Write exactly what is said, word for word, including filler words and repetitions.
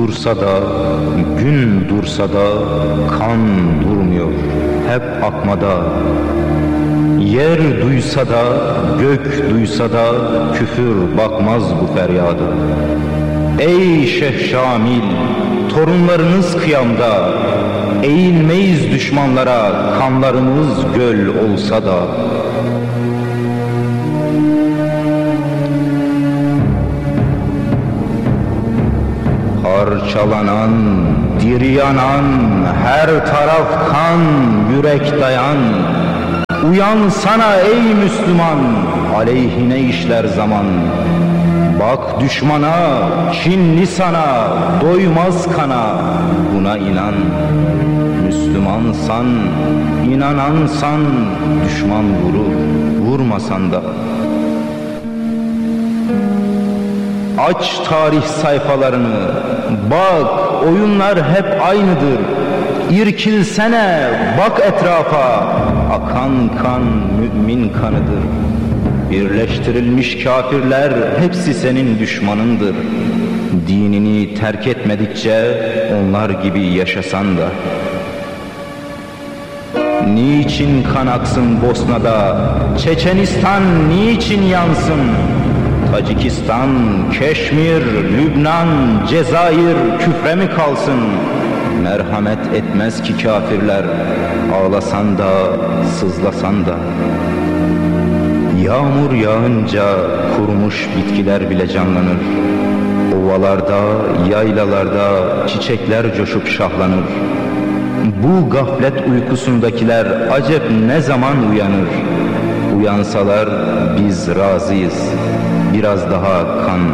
dursa da, gün dursa da kan durmuyor, hep akmada. Yer duysa da, gök duysa da küfür bakmaz bu feryada. Ey Şeyh Şamil, torunlarınız kıyamda, eğilmeyiz düşmanlara, kanlarımız göl olsa da. Parçalanan, diri yanan, her taraf kan, yürek dayan. Uyansana ey Müslüman, aleyhine işler zaman. Bak düşmana, kinli sana, doymaz kana, buna inan. Müslümansan, inanansan, düşman vurur, vurmasan da. Aç tarih sayfalarını, bak oyunlar hep aynıdır. İrkilsene, bak etrafa, akan kan mümin kanıdır. Birleştirilmiş kafirler hepsi senin düşmanındır. Dinini terk etmedikçe onlar gibi yaşasan da. Niçin kan aksın Bosna'da, Çeçenistan niçin yansın? Tacikistan, Keşmir, Lübnan, Cezayir küfre mi kalsın? Merhamet etmez ki kafirler, ağlasan da, sızlasan da. Yağmur yağınca kurumuş bitkiler bile canlanır. Ovalarda, yaylalarda çiçekler coşup şahlanır. Bu gaflet uykusundakiler acep ne zaman uyanır? Uyansalar biz razıyız, biraz daha kan